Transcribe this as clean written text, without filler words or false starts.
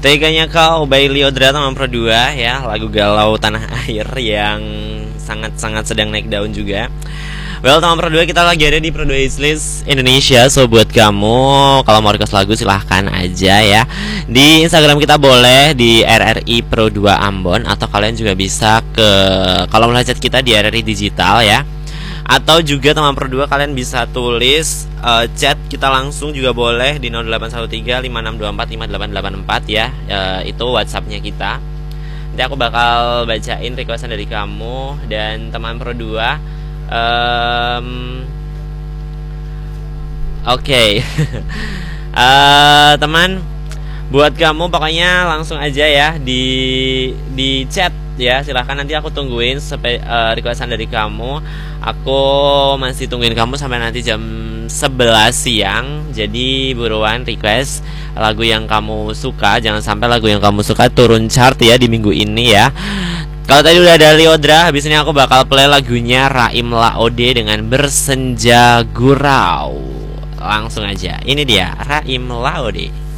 Teganya Kau by Lyodra teman Pro 2 ya, lagu galau tanah air yang sangat-sangat sedang naik daun juga. Well, teman Pro 2, kita lagi ada di Pro 2 List Indonesia. So buat kamu kalau mau request lagu silahkan aja ya. Di Instagram kita boleh di RRI Pro 2 Ambon, atau kalian juga bisa ke kolom chat kita di RRI Digital ya. Atau juga teman Pro 2 kalian bisa tulis chat kita langsung juga boleh di 081356245884 ya. Itu WhatsAppnya kita. Nanti aku bakal bacain requestan dari kamu dan teman Pro 2. Oke. Teman, buat kamu pokoknya langsung aja ya di chat ya, silahkan, nanti aku tungguin sampai requestan dari kamu. Aku masih tungguin kamu sampai nanti jam 11 siang. Jadi buruan request lagu yang kamu suka, jangan sampai lagu yang kamu suka turun chart ya di minggu ini ya. Kalau tadi udah ada Lyodra, habis ini aku bakal play lagunya Raim Laode dengan Bersenja Gurau. Langsung aja, ini dia Raim Laode.